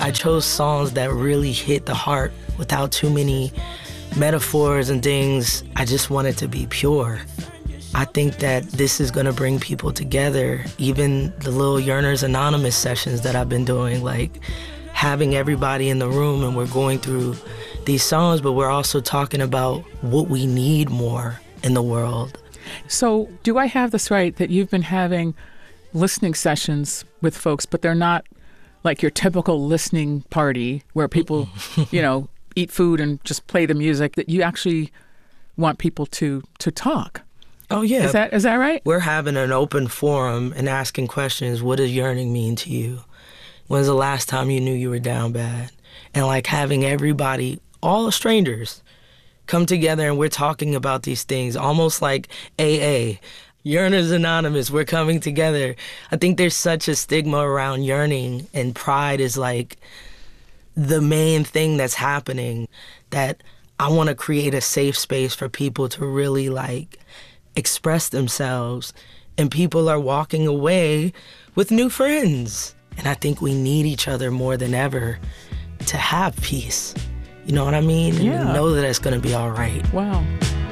I chose songs that really hit the heart without too many metaphors and things. I just want it to be pure. I think that this is going to bring people together, even the little Yearners Anonymous sessions that I've been doing, like having everybody in the room and we're going through these songs, but we're also talking about what we need more in the world. So do I have this right that you've been having listening sessions with folks, but they're not like your typical listening party where people, eat food and just play the music, that you actually want people to talk? Oh, yeah. Is that right? We're having an open forum and asking questions. What does yearning mean to you? When's the last time you knew you were down bad? And like having everybody, all strangers, come together and we're talking about these things, almost like AA, Yearners Anonymous, we're coming together. I think there's such a stigma around yearning, and pride is like the main thing that's happening, that I want to create a safe space for people to really like express themselves, and people are walking away with new friends. And I think we need each other more than ever to have peace. You know what I mean? Yeah. And know that it's going to be all right. Wow.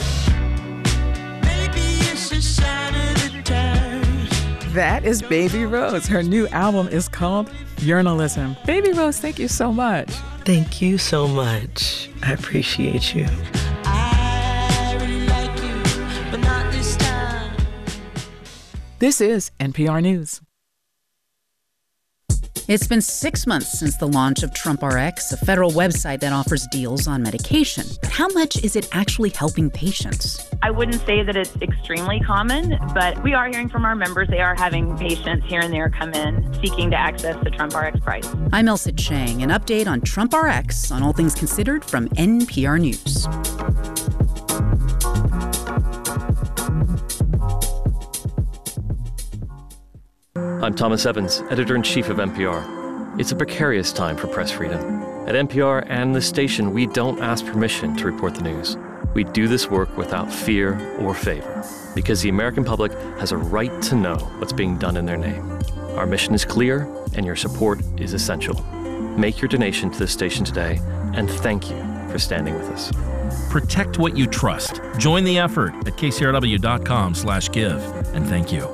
That is Baby Rose. Her new album is called Yearnalism. Baby Rose, thank you so much. Thank you so much. I appreciate you. This is NPR News. It's been 6 months since the launch of TrumpRx, a federal website that offers deals on medication. But how much is it actually helping patients? I wouldn't say that it's extremely common, but we are hearing from our members. They are having patients here and there come in seeking to access the TrumpRx price. I'm Elsa Chang. An update on TrumpRx on All Things Considered from NPR News. I'm Thomas Evans, editor-in-chief of NPR. It's a precarious time for press freedom. At NPR and the station, we don't ask permission to report the news. We do this work without fear or favor, because the American public has a right to know what's being done in their name. Our mission is clear, and your support is essential. Make your donation to the station today, and thank you for standing with us. Protect what you trust. Join the effort at kcrw.com/give, and thank you.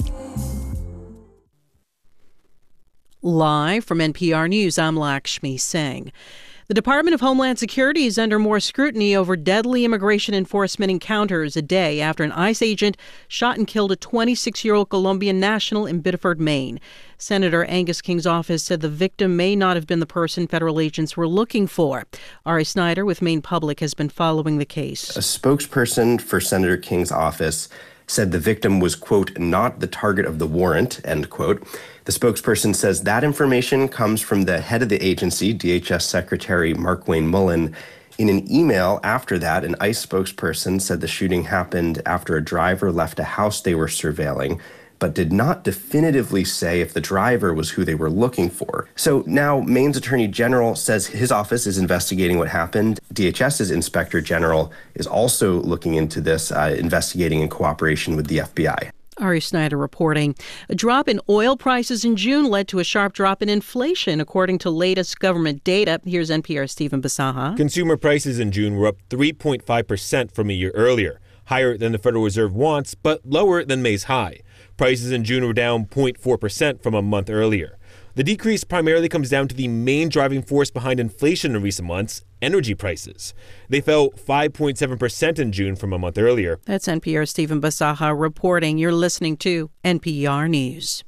Live from NPR News, I'm Lakshmi Singh. The Department of Homeland Security is under more scrutiny over deadly immigration enforcement encounters a day after an ICE agent shot and killed a 26-year-old Colombian national in Biddeford, Maine. Senator Angus King's office said the victim may not have been the person federal agents were looking for. Ari Snyder with Maine Public has been following the case. A spokesperson for Senator King's office said the victim was, quote, not the target of the warrant, end quote. The spokesperson says that information comes from the head of the agency, DHS Secretary Mark Wayne Mullen. In an email after that, an ICE spokesperson said the shooting happened after a driver left a house they were surveilling, but did not definitively say if the driver was who they were looking for. So now Maine's Attorney General says his office is investigating what happened. DHS's Inspector General is also looking into this, investigating in cooperation with the FBI. Ari Snyder reporting. A drop in oil prices in June led to a sharp drop in inflation, according to latest government data. Here's NPR's Stephen Basaha. Consumer prices in June were up 3.5% from a year earlier, higher than the Federal Reserve wants, but lower than May's high. Prices in June were down 0.4% from a month earlier. The decrease primarily comes down to the main driving force behind inflation in recent months, energy prices. They fell 5.7% in June from a month earlier. That's NPR's Stephen Basaha reporting. You're listening to NPR News.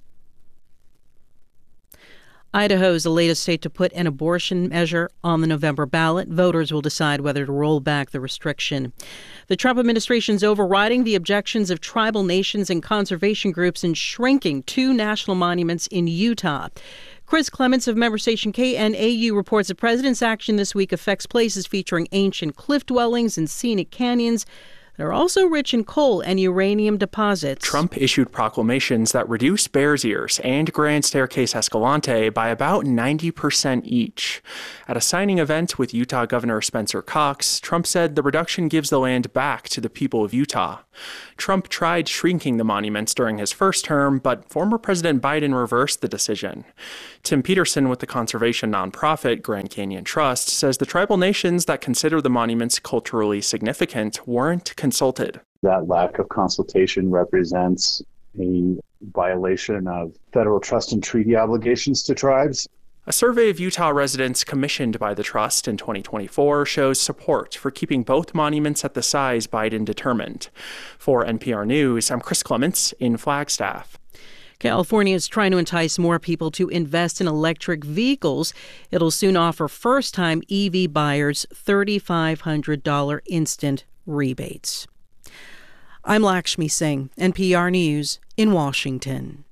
Idaho is the latest state to put an abortion measure on the November ballot. Voters will decide whether to roll back the restriction. The Trump administration is overriding the objections of tribal nations and conservation groups in shrinking 2 national monuments in Utah. Chris Clements of member station KNAU reports the president's action this week affects places featuring ancient cliff dwellings and scenic canyons. that are also rich in coal and uranium deposits. Trump issued proclamations that reduced Bears Ears and Grand Staircase Escalante by about 90% each. At a signing event with Utah Governor Spencer Cox, Trump said the reduction gives the land back to the people of Utah. Trump tried shrinking the monuments during his first term, but former President Biden reversed the decision. Tim Peterson with the conservation nonprofit Grand Canyon Trust says the tribal nations that consider the monuments culturally significant weren't consulted. That lack of consultation represents a violation of federal trust and treaty obligations to tribes. A survey of Utah residents commissioned by the trust in 2024 shows support for keeping both monuments at the size Biden determined. For NPR News, I'm Chris Clements in Flagstaff. California is trying to entice more people to invest in electric vehicles. It'll soon offer first-time EV buyers $3,500 instant rebates. I'm Lakshmi Singh, NPR News in Washington.